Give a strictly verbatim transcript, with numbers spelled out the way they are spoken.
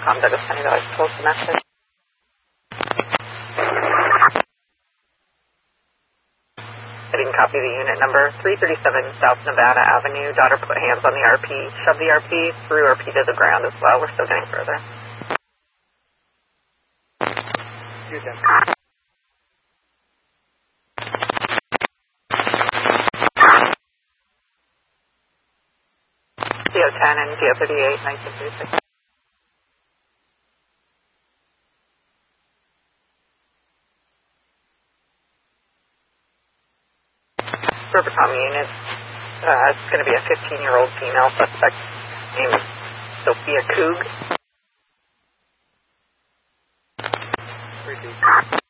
Intercom, Douglas County Valley Patrol, message. I didn't copy the unit number, three thirty-seven South Nevada Avenue. Daughter put hands on the R P, shoved the R P, threw R P to the ground as well. We're still getting further. You're done. D O ten and D O thirty-eight, nineteen thirty-six. Berbertom unit, uh, it's going to be a fifteen-year-old female suspect named Sophia Coog. Repeat.